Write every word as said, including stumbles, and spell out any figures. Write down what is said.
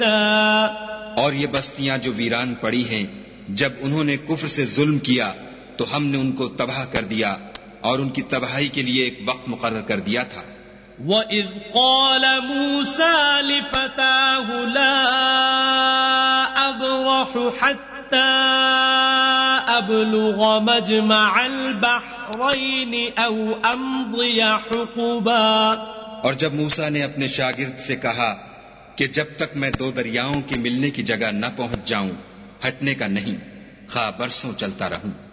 और ये बस्तियां जो वीरान पड़ी हैं, जब उन्होंने कुफ्र से जुल्म किया तो हमने उनको तबाह कर दिया और उनकी तबाही के लिए एक वक्त मुकर्रर कर दिया था। وَإِذْ قَالَ مُوسَى لِفَتَاهُ لَا أَبْرَحُ حَتَّى أَبْلُغَ مَجْمَعَ الْبَحْرَيْنِ أَوْ أَمْضِيَ حُقُبًا और जब मूसा ने अपने शागिर्द से कहा कि जब तक मैं दो दरियाओं के मिलने की जगह न पहुंच जाऊं, हटने का नहीं, खा बरसों चलता रहूं।